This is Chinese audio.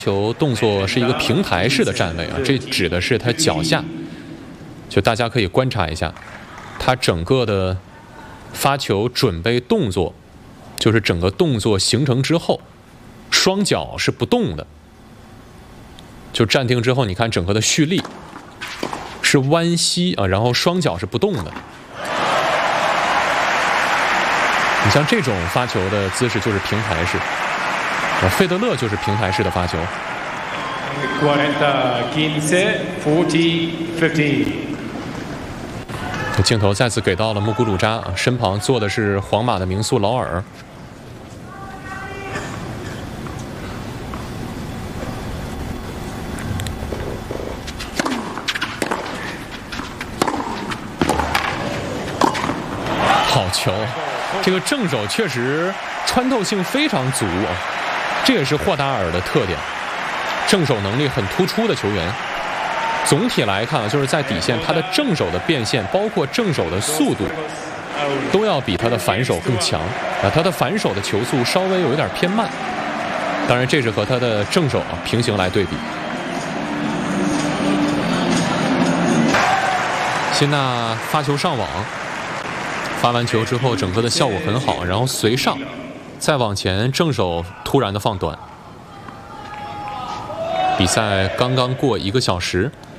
球动作是一个平台式的站位啊，这指的是他脚下，就大家可以观察一下，他整个的发球准备动作，就是整个动作形成之后，双脚是不动的，就站定之后，你看整个的蓄力是弯膝啊，然后双脚是不动的。你像这种发球的姿势就是平台式。费德勒就是平台式的发球。镜头再次给到了穆古鲁扎，身旁坐的是皇马的名宿劳尔。好球，这个正手确实穿透性非常足啊。这也是霍达尔的特点，正手能力很突出的球员。总体来看啊，就是在底线，他的正手的变现，包括正手的速度，都要比他的反手更强啊。他的反手的球速稍微有一点偏慢，当然这是和他的正手平行来对比。辛纳发球上网，发完球之后，整个的效果很好，然后随上。再往前，正手突然的放短。比赛刚刚过1个小时。